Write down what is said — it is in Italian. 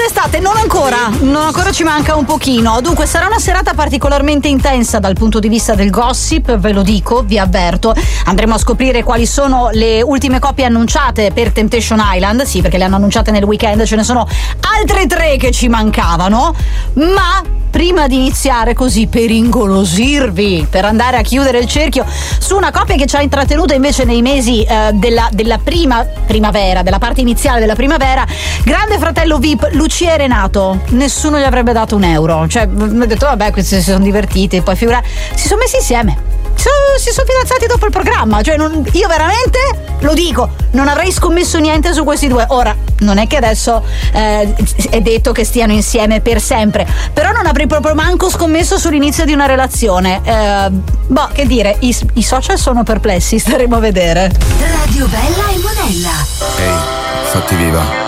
d'estate? Non ancora ci manca un pochino. Dunque sarà una serata particolarmente intensa dal punto di vista del gossip, ve lo dico, vi avverto. Andremo a scoprire quali sono le ultime coppie annunciate per Temptation Island, sì, perché le hanno annunciate nel weekend, ce ne sono altre 3 che ci mancavano, ma prima di iniziare, così per ingolosirvi, per andare a chiudere il cerchio su una coppia che ci ha intrattenuto invece nei mesi della primavera, della parte iniziale della primavera, Grande Fratello VIP, Lucia e Renato. Nessuno gli avrebbe dato €1, cioè ho detto vabbè, questi si sono divertiti, poi si sono messi insieme, si sono fidanzati dopo il programma, cioè io veramente lo dico, non avrei scommesso niente su questi 2. Ora non è che adesso è detto che stiano insieme per sempre, però non avrei proprio manco scommesso sull'inizio di una relazione. Che dire, i social sono perplessi, staremo a vedere. Radio Bella e Monella. Ehi, fatti viva.